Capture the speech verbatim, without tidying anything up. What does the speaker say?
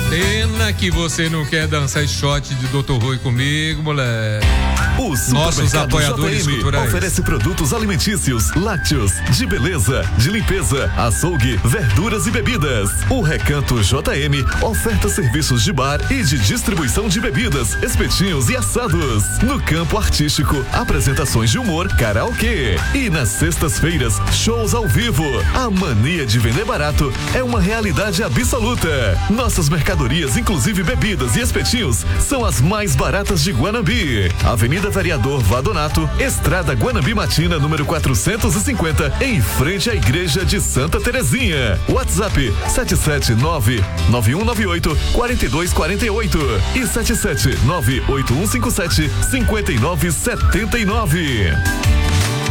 Pena que você não quer dançar esse shot de doutor Rui comigo, moleque. O Nossos apoiadores J M culturais oferece produtos alimentícios, lácteos, de beleza, de limpeza, açougue, verduras e bebidas. O Recanto J M oferta serviços de bar e de distribuição de bebidas, espetinhos e assados. No campo artístico, apresentações de humor, karaokê. E nas sextas-feiras, shows ao vivo. A mania de vender barato é uma realidade absoluta. Nossas mercadorias, inclusive bebidas e espetinhos, são as mais baratas de Guanambi. Avenida Vereador Vadonato, Estrada Guanambi Matina, número quatrocentos e cinquenta, em frente à Igreja de Santa Terezinha. WhatsApp sete sete nove nove um nove oito quatro dois quatro oito e sete sete nove oito um cinco sete cinco nove sete nove.